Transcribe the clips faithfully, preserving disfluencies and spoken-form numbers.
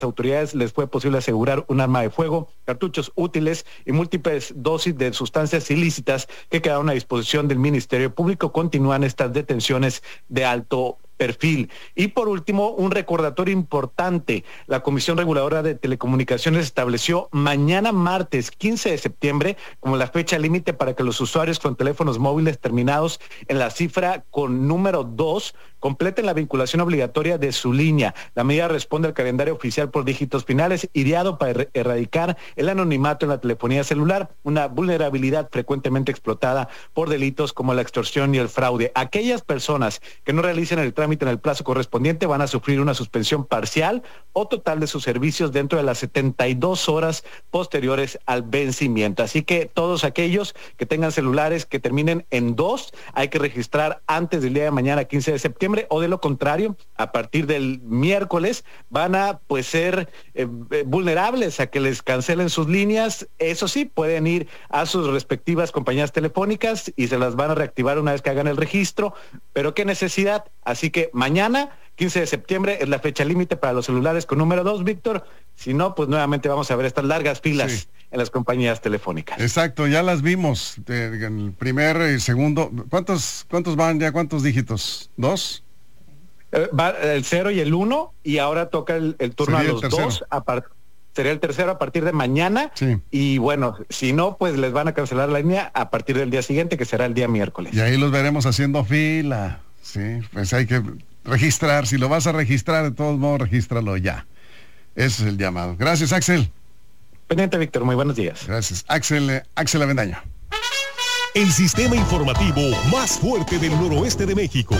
autoridades les fue posible asegurar un arma de fuego, cartuchos útiles y múltiples dosis de sustancias ilícitas que quedaron a disposición del Ministerio Público. Continúan estas detenciones de alto perfil. Y por último, un recordatorio importante. La Comisión Reguladora de Telecomunicaciones estableció mañana martes quince de septiembre como la fecha límite para que los usuarios con teléfonos móviles terminados en la cifra con número dos completen la vinculación obligatoria de su línea. La medida responde al calendario oficial por dígitos finales, ideado para er- erradicar el anonimato en la telefonía celular, una vulnerabilidad frecuentemente explotada por delitos como la extorsión y el fraude. Aquellas personas que no realicen el trámite en el plazo correspondiente van a sufrir una suspensión parcial o total de sus servicios dentro de las setenta y dos horas posteriores al vencimiento. Así que todos aquellos que tengan celulares que terminen en dos, hay que registrar antes del día de mañana, quince de septiembre, o de lo contrario, a partir del miércoles van a pues ser eh, vulnerables a que les cancelen sus líneas. Eso sí, pueden ir a sus respectivas compañías telefónicas y se las van a reactivar una vez que hagan el registro, pero qué necesidad. Así que mañana, quince de septiembre, es la fecha límite para los celulares con número dos, Víctor. Si no, pues nuevamente vamos a ver estas largas filas sí. en las compañías telefónicas. Exacto, ya las vimos. De, en el primer y segundo. ¿Cuántos, cuántos van ya? ¿Cuántos dígitos? ¿Dos? Eh, va el cero y el uno, y ahora toca el, el turno Sería a los dos. A par- sería el tercero a partir de mañana. Sí. Y bueno, si no, pues les van a cancelar la línea a partir del día siguiente, que será el día miércoles. Y ahí los veremos haciendo fila. Sí, pues hay que registrar. Si lo vas a registrar, de todos modos, regístralo ya. Ese es el llamado. Gracias, Axel. Pendiente, Víctor. Muy buenos días. Gracias. Axel, Axel Avendaño. El sistema informativo más fuerte del noroeste de México.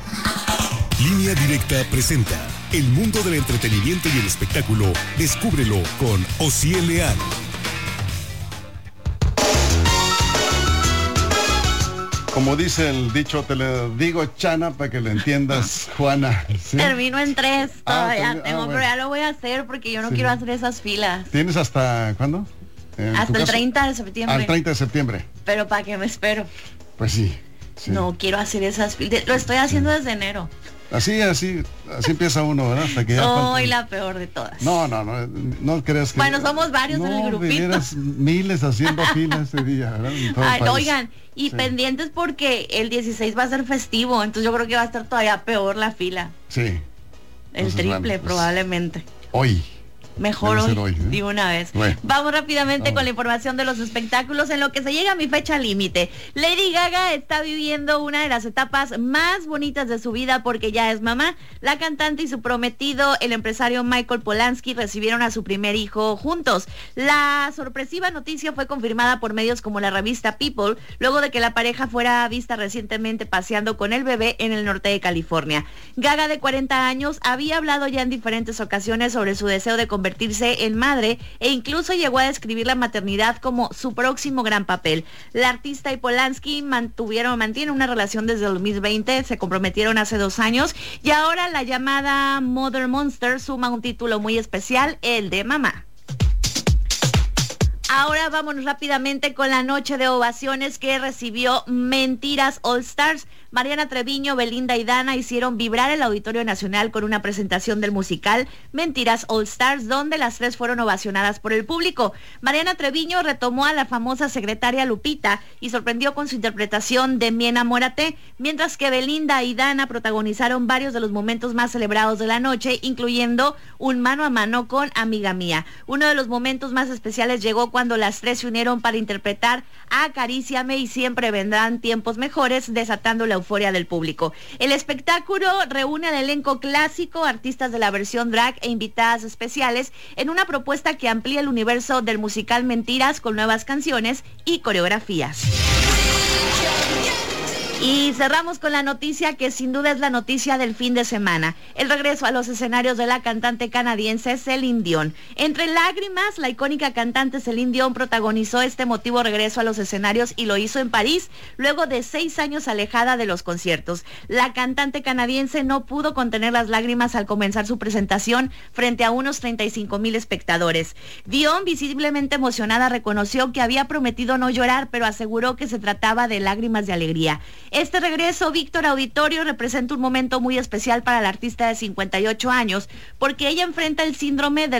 Línea Directa presenta el mundo del entretenimiento y el espectáculo. Descúbrelo con Osiel Leal. Como dice el dicho, te lo digo, Chana, para que lo entiendas, Juana. ¿Sí? Termino en tres, todavía Ah, tengo, ah, bueno. pero ya lo voy a hacer porque yo no Sí. quiero hacer esas filas. ¿Tienes hasta cuándo? ¿En tu Hasta el caso? treinta de septiembre. Al treinta de septiembre. Pero ¿para qué me espero? Pues sí. sí. No quiero hacer esas filas. Lo estoy haciendo desde enero. Así, así, así empieza uno, ¿verdad? Hasta que ya Soy falta- la peor de todas. No, no, no, no creas que... Bueno, somos varios no, en el grupito. vivieras miles haciendo fila ese día, ¿verdad? En todo el Ay, país. oigan, y Sí. pendientes porque el dieciséis va a ser festivo, entonces yo creo que va a estar todavía peor la fila. Sí. El Entonces, triple, bueno, pues, probablemente. Hoy. Mejor Debe hoy, ser hoy, ¿eh? de una vez. Bueno. Vamos rápidamente Vamos. con la información de los espectáculos en lo que se llega a mi fecha límite. Lady Gaga está viviendo una de las etapas más bonitas de su vida porque ya es mamá. La cantante y su prometido, el empresario Michael Polanski, recibieron a su primer hijo juntos. La sorpresiva noticia fue confirmada por medios como la revista People, luego de que la pareja fuera vista recientemente paseando con el bebé en el norte de California. Gaga, de cuarenta años, había hablado ya en diferentes ocasiones sobre su deseo de convertirse en madre e incluso llegó a describir la maternidad como su próximo gran papel. La artista y Polanski mantuvieron, mantienen una relación desde el dos mil veinte, se comprometieron hace dos años y ahora la llamada Mother Monster suma un título muy especial, el de mamá. Ahora vámonos rápidamente con la noche de ovaciones que recibió Mentiras All Stars. Mariana Treviño, Belinda y Dana hicieron vibrar el Auditorio Nacional con una presentación del musical Mentiras All Stars, donde las tres fueron ovacionadas por el público. Mariana Treviño retomó a la famosa secretaria Lupita y sorprendió con su interpretación de Mi Enamórate, mientras que Belinda y Dana protagonizaron varios de los momentos más celebrados de la noche, incluyendo un mano a mano con Amiga Mía. Uno de los momentos más especiales llegó cuando las tres se unieron para interpretar Acaríciame y Siempre Vendrán Tiempos Mejores, desatando la euforia del público. El espectáculo reúne al elenco clásico, artistas de la versión drag e invitadas especiales en una propuesta que amplía el universo del musical Mentiras con nuevas canciones y coreografías. Y cerramos con la noticia que sin duda es la noticia del fin de semana. El regreso a los escenarios de la cantante canadiense Celine Dion. Entre lágrimas, la icónica cantante Celine Dion protagonizó este emotivo regreso a los escenarios y lo hizo en París, luego de seis años alejada de los conciertos. La cantante canadiense no pudo contener las lágrimas al comenzar su presentación frente a unos treinta y cinco mil espectadores. Dion, visiblemente emocionada, reconoció que había prometido no llorar, pero aseguró que se trataba de lágrimas de alegría. Este regreso, Víctor Auditorio, representa un momento muy especial para la artista de cincuenta y ocho años, porque ella enfrenta el síndrome de